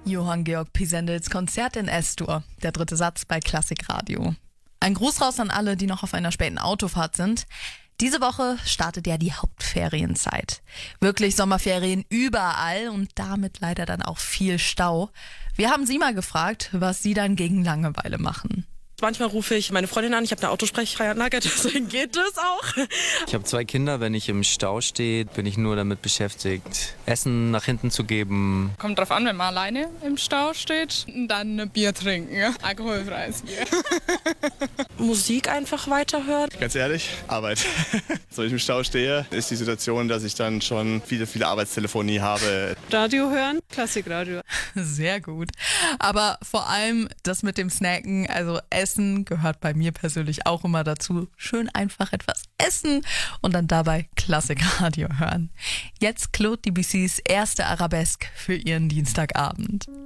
Johann Georg Pisendels Konzert in S-Dur, der dritte Satz bei Klassikradio. Ein Gruß raus an alle, die noch auf einer späten Autofahrt sind. Diese Woche startet ja die Hauptferienzeit. Wirklich Sommerferien überall und damit leider dann auch viel Stau. Wir haben sie mal gefragt, was sie dann gegen Langeweile machen. Manchmal rufe ich meine Freundin an, ich habe eine Autosprecheinlage, deswegen geht das auch. Ich habe 2 Kinder, wenn ich im Stau stehe, bin ich nur damit beschäftigt, Essen nach hinten zu geben. Kommt drauf an, wenn man alleine im Stau steht, dann ein Bier trinken, alkoholfreies Bier. Musik einfach weiterhören. Ganz ehrlich, Arbeit. So, wenn ich im Stau stehe, ist die Situation, dass ich dann schon viele Arbeitstelefonie habe. Radio hören, Klassikradio. Sehr gut. Aber vor allem das mit dem Snacken, also Essen gehört bei mir persönlich auch immer dazu. Schön einfach etwas essen und dann dabei Klassikradio hören. Jetzt Claude Debussys erste Arabeske für ihren Dienstagabend.